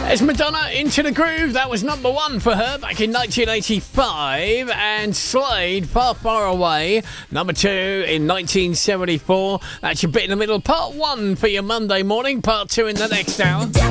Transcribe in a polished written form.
It's Madonna, Into the Groove. That was number one for her back in 1985. And Slade, Far, Far Away, number two in 1974. That's your bit in the middle. Part one for your Monday morning. Part two in the next hour.